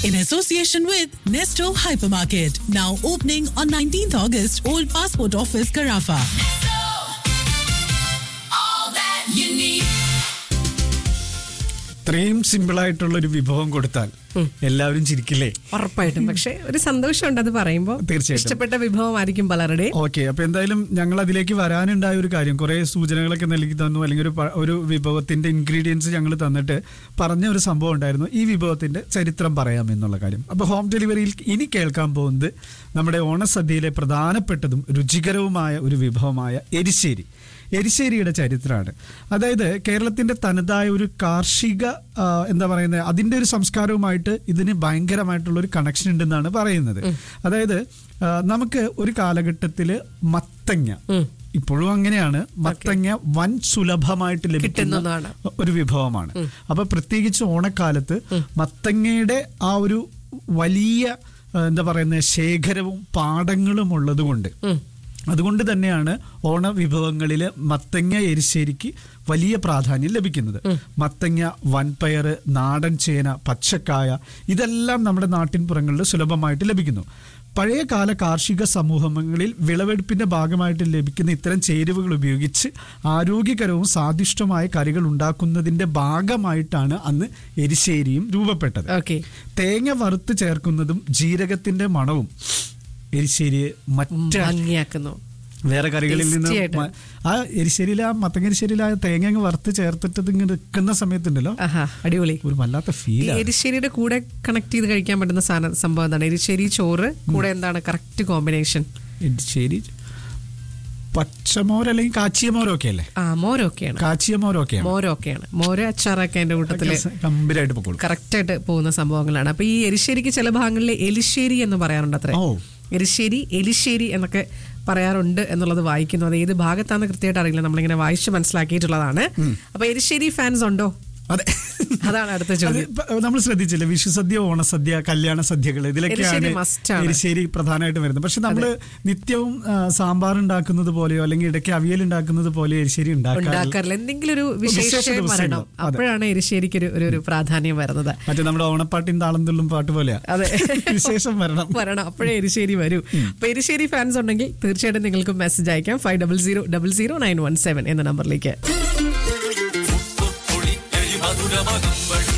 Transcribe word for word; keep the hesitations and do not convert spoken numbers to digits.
in association with Nesto Hypermarket. Now opening on nineteenth August, Old Passport Office, Carafa. Nesto, all that you need. ഇത്രയും simple ആയിട്ടുള്ള ഒരു വിഭവം കൊടുത്താൽ എല്ലാവരും ചിരിക്കില്ലേ? ഉറപ്പായിട്ടും. പക്ഷെ ഒരു സന്തോഷമുണ്ട് അത് പറയുമ്പോൾ. തീർച്ചയായിട്ടും ഇഷ്ടപ്പെട്ട വിഭവമായിരിക്കും പലരുടെ. ഓക്കെ, അപ്പൊ എന്തായാലും ഞങ്ങൾ അതിലേക്ക് വരാനുണ്ടായ ഒരു കാര്യം, കുറെ സൂചനകളൊക്കെ നൽകി തന്നു, അല്ലെങ്കിൽ ഒരു ഒരു വിഭവത്തിന്റെ ഇൻഗ്രീഡിയൻസ് ഞങ്ങൾ തന്നിട്ട് പറഞ്ഞ ഒരു സംഭവം ഉണ്ടായിരുന്നു, ഈ വിഭവത്തിന്റെ ചരിത്രം പറയാം എന്നുള്ള കാര്യം. അപ്പൊ ഹോം ഡെലിവറിയിൽ ഇനി കേൾക്കാൻ പോകുന്നത് നമ്മുടെ ഓണസദ്യയിലെ പ്രധാനപ്പെട്ടതും രുചികരവുമായ ഒരു വിഭവമായ എരിശ്ശേരി. എരിശ്ശേരിയുടെ ചരിത്രമാണ്. അതായത് കേരളത്തിന്റെ തനതായ ഒരു കാർഷിക എന്താ പറയുന്നത്, അതിന്റെ ഒരു സംസ്കാരവുമായിട്ട് ഇതിന് ഭയങ്കരമായിട്ടുള്ള ഒരു കണക്ഷൻ ഉണ്ടെന്നാണ് പറയുന്നത്. അതായത് നമുക്ക് ഒരു കാലഘട്ടത്തില് മത്തങ്ങ, ഇപ്പോഴും അങ്ങനെയാണ്, മത്തങ്ങ വൻ സുലഭമായിട്ട് ലഭിക്കുന്ന ഒരു വിഭവമാണ്. അപ്പൊ പ്രത്യേകിച്ച് ഓണക്കാലത്ത് മത്തങ്ങയുടെ ആ ഒരു വലിയ എന്താ പറയുന്നത് ശേഖരവും പാടങ്ങളും ഉള്ളത് കൊണ്ട്, അതുകൊണ്ട് തന്നെയാണ് ഓണ വിഭവങ്ങളിൽ മത്തങ്ങ എരിശ്ശേരിക്ക് വലിയ പ്രാധാന്യം ലഭിക്കുന്നത്. മത്തങ്ങ, വൻപയർ, നാടൻ ചേന, പച്ചക്കായ, ഇതെല്ലാം നമ്മുടെ നാട്ടിൻപുറങ്ങളിൽ സുലഭമായിട്ട് ലഭിക്കുന്നു. പഴയകാല കാർഷിക സമൂഹങ്ങളിൽ വിളവെടുപ്പിന്റെ ഭാഗമായിട്ട് ലഭിക്കുന്ന ഇത്തരം ചേരുവകൾ ഉപയോഗിച്ച് ആരോഗ്യകരവും സ്വാദിഷ്ടമായ കറികൾ ഉണ്ടാക്കുന്നതിന്റെ ഭാഗമായിട്ടാണ് അന്ന് എരിശ്ശേരിയും രൂപപ്പെട്ടത്. തേങ്ങ വറുത്ത് ചേർക്കുന്നതും ജീരകത്തിന്റെ മണവും എരിശ്ശേരിയെ മറ്റാക്കുന്നു. വേറെ കറികളിൽ നിന്ന് ആ എരിശ്ശേരിയിൽ, ആ മത്തങ്ങ എരിശ്ശേരിയിൽ ആ തേങ്ങ അങ്ങ് വറുത്ത് ചേർത്തിട്ട് ഇങ്ങനെ നിൽക്കുന്ന സമയത്തുണ്ടല്ലോ, അടിപൊളി, ഒരു വല്ലാത്ത ഫീൽ. എരിശ്ശേരിയുടെ കൂടെ കണക്ട് ചെയ്ത് കഴിക്കാൻ പറ്റുന്ന സാധനം സംഭവം എന്താണ്? എരിശ്ശേരി ചോറ് കൂടെ എന്താണ് കറക്റ്റ് കോമ്പിനേഷൻ? എരിശ്ശേരി പച്ചമോര് അല്ലെങ്കിൽ കാച്ചിയ മോരൊക്കെ അല്ലേ? ആ, മോരൊക്കെയാണ്, കാച്ചിയ മോരൊക്കെയാണ്, മോരൊക്കെയാണ് മോര് അച്ചാറൊക്കെ അതിന്റെ കൂട്ടത്തില് ഗംഭീരമായിട്ട് കറക്റ്റ് ആയിട്ട് പോകുന്ന സംഭവങ്ങളാണ്. അപ്പൊ ഈ എരിശ്ശേരിക്ക് ചില ഭാഗങ്ങളിൽ എലിശ്ശേരി എന്ന് പറയാറുണ്ട് അത്രേ. എരിശ്ശേരി, എലിശ്ശേരി എന്നൊക്കെ പറയാറുണ്ട് എന്നുള്ളത് വായിക്കുന്നു. അത് ഏത് ഭാഗത്താന്ന് കൃത്യമായിട്ട് അറിയില്ല, നമ്മളിങ്ങനെ വായിച്ച് മനസ്സിലാക്കിയിട്ടുള്ളതാണ്. അപ്പൊ എരിശ്ശേരി ഫാൻസ് ഉണ്ടോ? അതെ, അതാണ് അടുത്ത ചോദ്യം. നമ്മൾ ശ്രദ്ധിച്ചില്ലേ, വിഷുസദ്യ, ഓണസദ്യ, കല്യാണ സദ്യകൾ, ഇതിലൊക്കെയാണ് എരിശ്ശേരി പ്രധാനമായിട്ട് വരുന്നത്. പക്ഷെ നമ്മള് നിത്യവും സാമ്പാർ ഉണ്ടാക്കുന്നത് പോലെയോ അല്ലെങ്കിൽ ഇടയ്ക്ക് അവിയൽ ഉണ്ടാക്കുന്നത് പോലെയോ എരിശ്ശേരി ഉണ്ടാക്കാറില്ല. എന്തെങ്കിലും ഒരു വിശേഷം വരണം, അപ്പോഴാണ് എരിശ്ശേരിക്ക് ഒരു ഒരു പ്രാധാന്യം വരുന്നത്. മറ്റേ നമ്മുടെ ഓണപ്പാട്ടിൻ താളം തുള്ളും പാട്ട് പോലെയാ, അതെ, വിശേഷം വരണം വരണം അപ്പോഴേ എരിശ്ശേരി വരൂ. അപ്പൊ എരിശ്ശേരി ഫാൻസ് ഉണ്ടെങ്കിൽ തീർച്ചയായിട്ടും നിങ്ങൾക്ക് മെസ്സേജ് അയക്കാം five double zero double zero nine one seven എന്ന നമ്പറിലേക്ക്.